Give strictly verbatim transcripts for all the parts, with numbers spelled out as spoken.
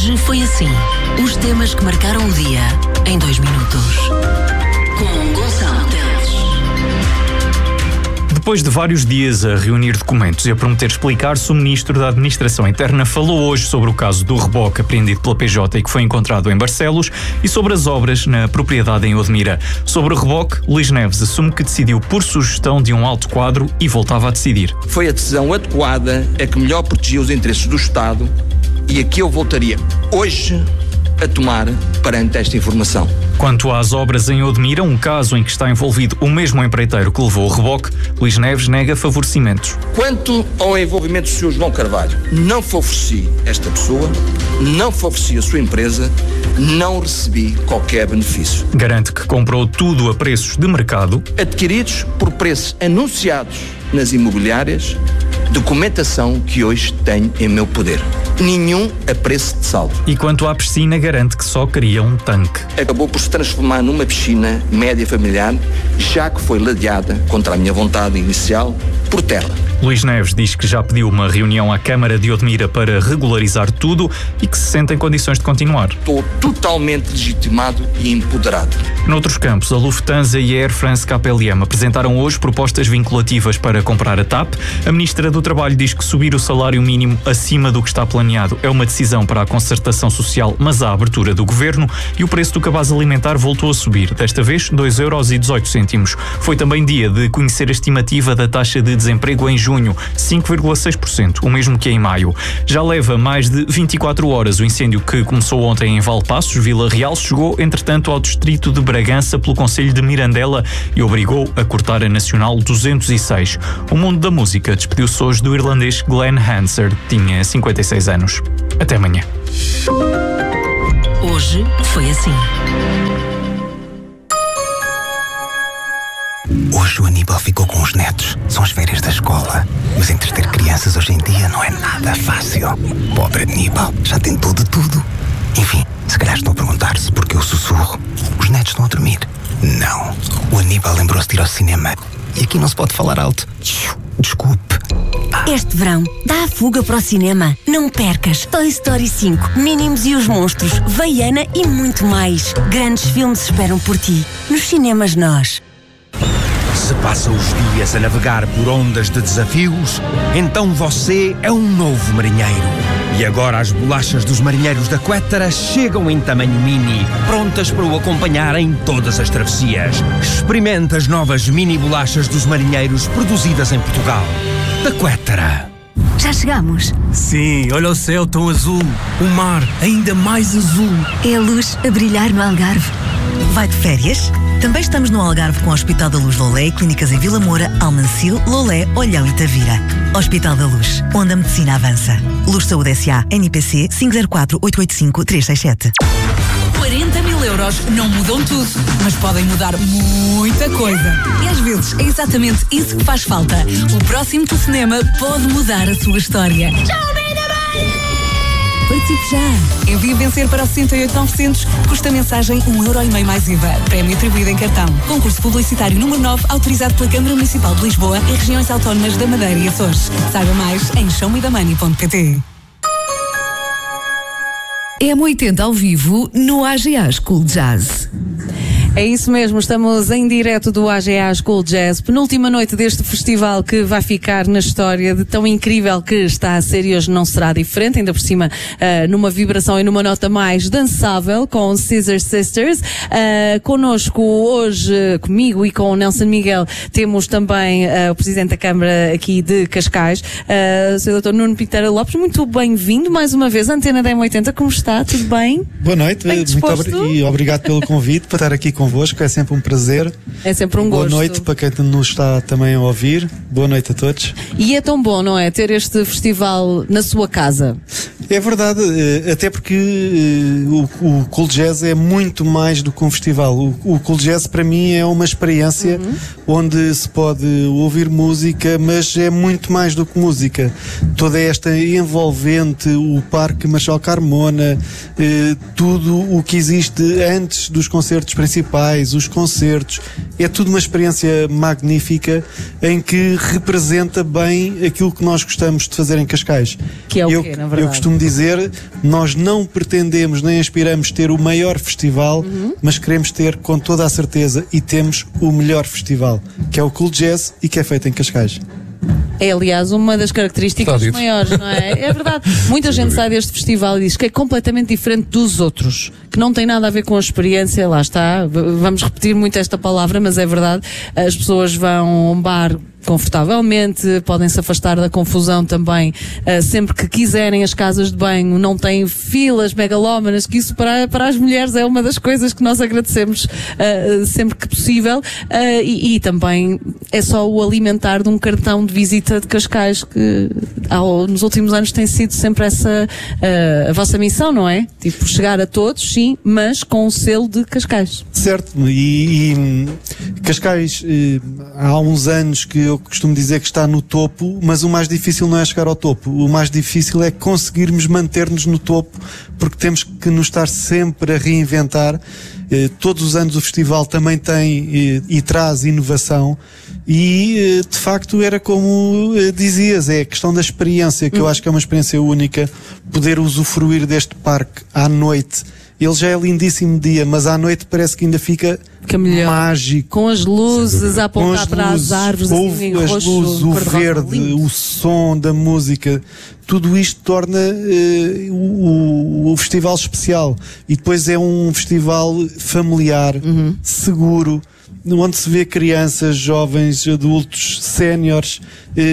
Hoje foi assim. Os temas que marcaram o dia em dois minutos. Com Gonçalo Teles. Depois de vários dias a reunir documentos e a prometer explicar-se, o Ministro da Administração Interna falou hoje sobre o caso do reboque apreendido pela P J e que foi encontrado em Barcelos e sobre as obras na propriedade em Odmira. Sobre o reboque, Luís Neves assume que decidiu por sugestão de um alto quadro e voltava a decidir. Foi a decisão adequada, a que melhor protegia os interesses do Estado e a que eu voltaria hoje a tomar perante esta informação. Quanto às obras em Odmira, um caso em que está envolvido o mesmo empreiteiro que levou o reboque, Luís Neves nega favorecimentos. Quanto ao envolvimento do senhor João Carvalho, não favoreci esta pessoa, não favoreci a sua empresa, não recebi qualquer benefício. Garante que comprou tudo a preços de mercado, adquiridos por preços anunciados nas imobiliárias, documentação que hoje tenho em meu poder. Nenhum a preço de saldo. E quanto à piscina, garante que só queria um tanque. Acabou por se transformar numa piscina média familiar, já que foi ladeada, contra a minha vontade inicial, por terra. Luís Neves diz que já pediu uma reunião à Câmara de Odmira para regularizar tudo e que se sente em condições de continuar. Estou totalmente legitimado e empoderado. Noutros campos, a Lufthansa e a Air France K L M apresentaram hoje propostas vinculativas para comprar a TAP. A Ministra do Trabalho diz que subir o salário mínimo acima do que está planeado é uma decisão para a concertação social, mas há abertura do Governo, e o preço do cabaz alimentar voltou a subir, desta vez dois euros e dezoito cêntimos. Foi também dia de conhecer a estimativa da taxa de desemprego em junho, cinco vírgula seis por cento, o mesmo que em maio. Já leva mais de vinte e quatro horas. O incêndio que começou ontem em Valpassos, Vila Real, chegou entretanto ao distrito de Bragança pelo concelho de Mirandela e obrigou a cortar a Nacional duzentos e seis. O mundo da música despediu-se hoje do irlandês Glenn Hansard, tinha cinquenta e seis anos. Até amanhã. Hoje foi assim. Hoje o Aníbal ficou com os netos. São as férias da escola. Mas entreter crianças hoje em dia não é nada fácil. Pobre Aníbal, já tentou de tudo. Enfim, se calhar estão a perguntar-se porque eu sussurro. Os netos estão a dormir. Não. O Aníbal lembrou-se de ir ao cinema. E aqui não se pode falar alto. Desculpe. Este verão, dá a fuga para o cinema. Não percas Toy Story cinco, Mínimos e os Monstros, Vaiana e muito mais. Grandes filmes esperam por ti. Nos cinemas nós. Se passa os dias a navegar por ondas de desafios, então você é um novo marinheiro. E agora as bolachas dos marinheiros da Quettara chegam em tamanho mini, prontas para o acompanhar em todas as travessias. Experimente as novas mini bolachas dos marinheiros produzidas em Portugal. Da Quettara. Já chegamos. Sim, olha o céu tão azul, o mar ainda mais azul. É a luz a brilhar no Algarve. Vai de férias? Também estamos no Algarve com o Hospital da Luz Lolé e clínicas em Vila Moura, Almancil, Lolé, Olhão e Tavira. Hospital da Luz, onde a medicina avança. Luz Saúde S A, N P C cinco zero quatro, oito oito cinco, três seis sete. quarenta mil euros não mudam tudo, mas podem mudar muita coisa. E às vezes é exatamente isso que faz falta. O próximo telefonema pode mudar a sua história. Participe já! Envie vencer para o sessenta e oito mil novecentos, custa mensagem um euro e meio mais I V A. Prémio atribuído em cartão. Concurso publicitário número nove, autorizado pela Câmara Municipal de Lisboa e regiões autónomas da Madeira e Açores. Saiba mais em show me the money ponto pt. M oitenta ao vivo no A G A School Jazz. É isso mesmo, estamos em direto do A G A School Jazz, penúltima noite deste festival que vai ficar na história de tão incrível que está a ser, e hoje não será diferente, ainda por cima uh, numa vibração e numa nota mais dançável com Scissor Sisters. Uh, connosco hoje, comigo e com o Nelson Miguel, temos também uh, o Presidente da Câmara aqui de Cascais, uh, o senhor doutor Nuno Pintara Lopes. Muito bem-vindo mais uma vez à Antena da M oitenta, como está? Tudo bem? Boa noite, bem muito obrigado e obrigado pelo convite para estar aqui convosco, é sempre um prazer. É sempre um Boa gosto. Boa noite para quem nos está também a ouvir. Boa noite a todos. E é tão bom, não é? Ter este festival na sua casa. É verdade, até porque o, o Cool Jazz é muito mais do que um festival. O, o Cool Jazz para mim é uma experiência uhum. onde se pode ouvir música, mas é muito mais do que música. Toda esta envolvente, o Parque Marechal Carmona, eh, tudo o que existe antes dos concertos principais, os concertos, é tudo uma experiência magnífica em que representa bem aquilo que nós gostamos de fazer em Cascais. Que é o eu, quê, na verdade? Eu costumo dizer, nós não pretendemos nem aspiramos ter o maior festival, uhum. mas queremos ter com toda a certeza e temos o melhor festival, que é o Cool Jazz e que é feito em Cascais. É, aliás, uma das características maiores, não é? É verdade. Muita gente sai deste festival e diz que é completamente diferente dos outros, que não tem nada a ver com a experiência, lá está, vamos repetir muito esta palavra, mas é verdade, as pessoas vão a um bar confortavelmente, podem se afastar da confusão também, uh, sempre que quiserem. As casas de banho não têm filas megalómanas, que isso para, para as mulheres é uma das coisas que nós agradecemos uh, sempre que possível, uh, e, e também é só o alimentar de um cartão de visita de Cascais que ao, nos últimos anos tem sido sempre essa uh, a vossa missão, não é? Tipo, chegar a todos, sim, mas com o selo de Cascais. Certo, e, e Cascais eh, há uns anos que eu costumo dizer que está no topo, mas o mais difícil não é chegar ao topo, o mais difícil é conseguirmos manter-nos no topo, porque temos que nos estar sempre a reinventar. Eh, todos os anos o festival também tem eh, e traz inovação e eh, de facto era como eh, dizias, é a questão da experiência, que hum. eu acho que é uma experiência única, poder usufruir deste parque à noite. Ele já é lindíssimo dia, mas à noite parece que ainda fica mágico. Com as luzes a apontar para luzes, as árvores, assim, as roxo, luzes, o verde, lindo. O som da música, tudo isto torna uh, o, o festival especial. E depois é um festival familiar, uhum. seguro, onde se vê crianças, jovens, adultos, séniores,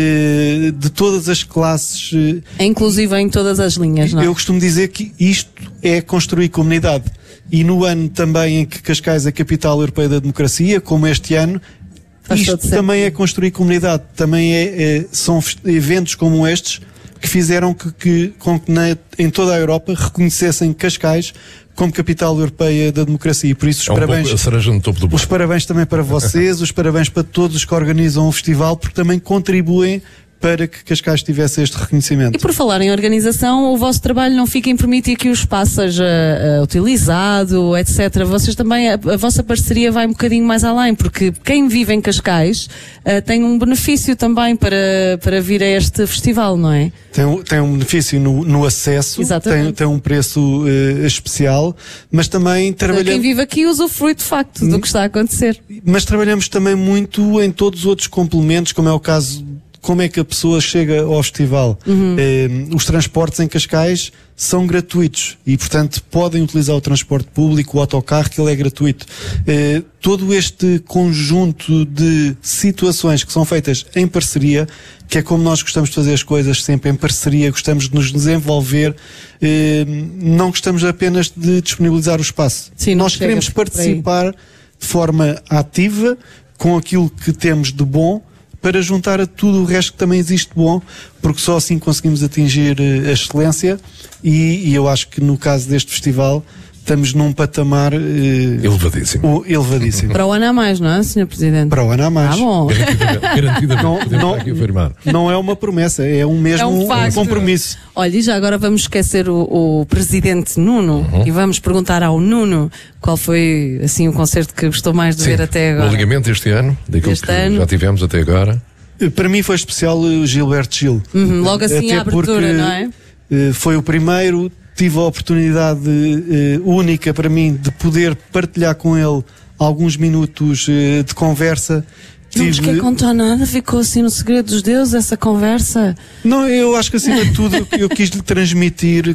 eh, de todas as classes. É inclusive em todas as linhas, não é? Eu costumo dizer que isto é construir comunidade. E no ano também em que Cascais é capital europeia da democracia, como este ano, Faz isto também é construir comunidade. Também é, é, são eventos como estes que fizeram que, que, com que na, em toda a Europa reconhecessem Cascais como capital europeia da democracia. Por isso os é um parabéns, a cereja no topo do bolo. Os parabéns também para vocês, os parabéns para todos os que organizam o festival, porque também contribuem para que Cascais tivesse este reconhecimento. E por falar em organização, o vosso trabalho não fica em permitir que o espaço seja uh, utilizado, etcétera. Vocês também, a, a vossa parceria vai um bocadinho mais além, porque quem vive em Cascais uh, tem um benefício também para, para vir a este festival, não é? Tem, tem um benefício no, no acesso, tem, tem um preço uh, especial, mas também trabalhamos... Quem vive aqui usufrui de facto hum. do que está a acontecer. Mas trabalhamos também muito em todos os outros complementos, como é o caso... Como é que a pessoa chega ao festival? Uhum. Eh, os transportes em Cascais são gratuitos e, portanto, podem utilizar o transporte público, o autocarro, que ele é gratuito. Eh, todo este conjunto de situações que são feitas em parceria, que é como nós gostamos de fazer as coisas, sempre em parceria, gostamos de nos desenvolver, eh, não gostamos apenas de disponibilizar o espaço. Sim, nós queremos participar de forma ativa com aquilo que temos de bom, para juntar a tudo o resto que também existe bom, porque só assim conseguimos atingir a excelência e, e eu acho que no caso deste festival estamos num patamar uh, elevadíssimo. O, elevadíssimo. Para o ano há mais, não é, senhor Presidente? Para o ano há mais. Ah, bom. Garantidamente, não, não, aqui afirmar. Não é uma promessa, é um mesmo é um, um compromisso. Olha, e já agora vamos esquecer o, o Presidente Nuno uhum. e vamos perguntar ao Nuno qual foi assim o concerto que gostou mais de Sim, ver até agora. O alinhamento este ano, daquilo este que ano. já tivemos até agora. Para mim foi especial o Gilberto Gil. Uhum, logo assim até a abertura, porque, não é? Foi o primeiro. Tive a oportunidade uh, única para mim de poder partilhar com ele alguns minutos uh, de conversa. Não Tive... nos quer contar nada? Ficou assim no segredo dos deuses essa conversa? Não, eu acho que acima de tudo eu quis lhe transmitir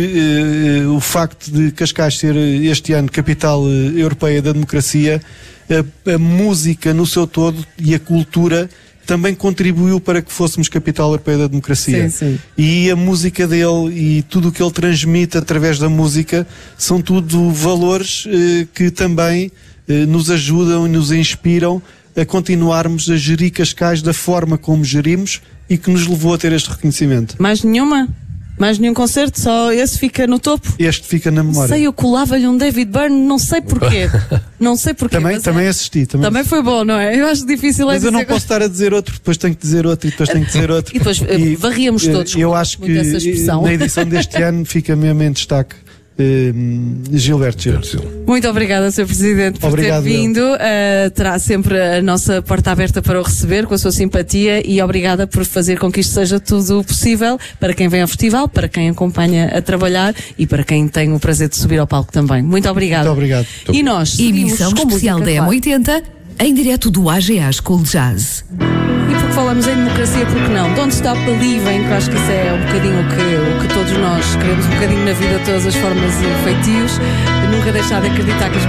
que uh, o facto de Cascais ser este ano capital uh, europeia da democracia, a, a música no seu todo e a cultura também contribuiu para que fôssemos capital europeia da democracia. Sim, sim. E a música dele e tudo o que ele transmite através da música são tudo valores eh, que também eh, nos ajudam e nos inspiram a continuarmos a gerir Cascais da forma como gerimos e que nos levou a ter este reconhecimento. Mais nenhuma? Mais nenhum concerto? Só esse fica no topo? Este fica na memória. Sei, eu colava-lhe um David Byrne, não sei porquê. Não sei porquê. Também, também é... assisti. Também, também foi bom, não é? Eu acho difícil. Mas é eu não agora. posso estar a dizer outro, depois tenho que dizer outro e depois tenho que dizer outro. E depois e, varríamos todos. Eu acho que essa expressão. na edição deste ano fica mesmo em destaque uh, Gilberto Gil. Muito obrigada, senhor Presidente, por Obrigado, ter vindo. Uh, terá sempre a nossa porta aberta para o receber, com a sua simpatia, e obrigada por fazer com que isto seja tudo possível para quem vem ao festival, para quem acompanha a trabalhar e para quem tem o prazer de subir ao palco também. Muito obrigada. Muito obrigado. E nós Emissão especial da M oitenta, em direto do A G A School Jazz. E porque falamos em democracia, porque não? Don't Stop Believing, que eu acho que isso é um bocadinho o que, o que todos nós queremos, um bocadinho na vida, de todas as formas e feitios. Nunca deixar de acreditar que as